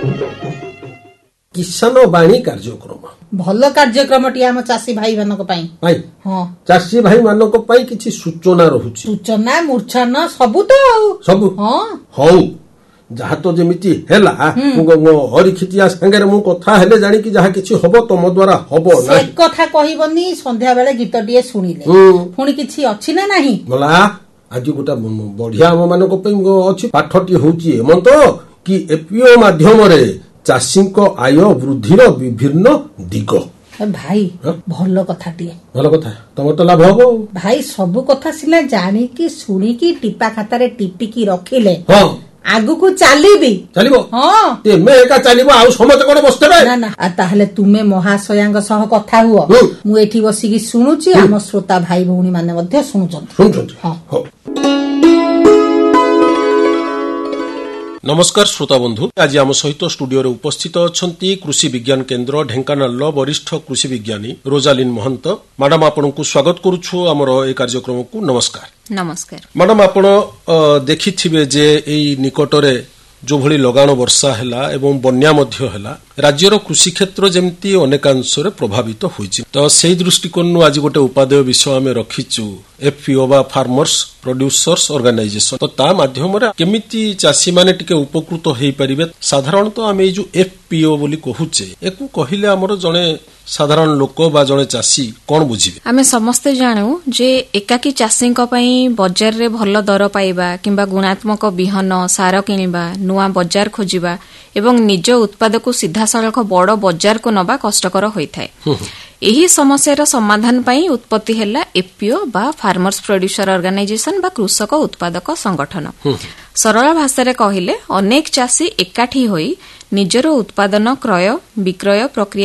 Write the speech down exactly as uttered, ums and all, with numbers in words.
किसान वाणी कार्यक्रम भल कार्यक्रमटी आम चाषी भाई मानक पई भाई हां चाषी भाई मानक पई किछि सूचना रहुछि सूचना मूर्छना सबु तो सबु हां हौ जहा तो जेमिति हेला हरिखिटिया संगे मु कथा हेले जानि कि जहा किछि हबो तम द्वारा हबो ना एक कथा कहिबनी संध्या बेले गीत टिए सुनिले पुनी किछि अछि ना नाही मला आज गोटा बढ़िया हम मानक पई अछि पाठटी होछि एमंत कि एपीओ माध्यम रे चाषी को आय वृद्धिर विभिन्न दिग भाई भल कथाटिए भल कथा तुम तो लाभ हबो भाई सब कथा सिना जानी कि सुनी कि टिपा खातारे टिपी की रखिले हां आगु को चलीबी चलिबो हां ते मे एका चलिबो आ समते कोन बसतेबे ना ना आ ताहले तुमे महाशयांग सह कथा हुओ मु एठी बसी की सुनुची हम श्रोता भाई भौणी माने मध्ये सुनुचन सुनुचन हां हो नमस्कार श्रोता बंधु आज आम सहित स्टूडियो रे उपस्थित अछंती कृषि विज्ञान केंद्र ढेंकानाल वरिष्ठ कृषि विज्ञानी रोजालिन महंत मैडम आपनकु स्वागत करूछु हमर ए कार्यक्रम को नमस्कार नमस्कार मैडम आपण देखिथिबे जे एई निकटरे जो भली लगाण वर्षा हैला एवं बन्या मध्य हैला राज्यर कृषि क्षेत्र जेमती अनेकांश रे प्रभावित होइछि तो सेही दृष्टिकोण आज गोटे उपादेय विषय आमे रखिछु एफपीओ बा फार्मर्स प्रोड्यूसर्स ऑर्गेनाइजेशन तो ता माध्यम रे केमिति चासी माने टिके उपकृत हेई परिबे साधारणतः आमे जो एफपीओ बोली कहूचे एकु कहिले हमर जणे साधारण लोक बा जणे चासी कोन बुझिबे आमे समस्त जानू जे एकाकी चासी को पई बाजार रे भल दर पाइबा किंबा गुणात्मक बिहन सार किनिबा नुआ बाजार खोजिबा एवं निज उत्पाद को सीधा सड़क बड़ बाजार को नबा कष्टकर होइथाय एही समस्यार समाधान पई उत्पत्ति हैला एफपीओ बा फार्मर्स प्रोड्यूसर ऑर्गेनाइजेशन बा कृषक उत्पादक संगठन सरल भाषा रे कहिले अनेक चासी एकाठी होई निजर उत्पादन क्रय विक्रय प्रक्रिया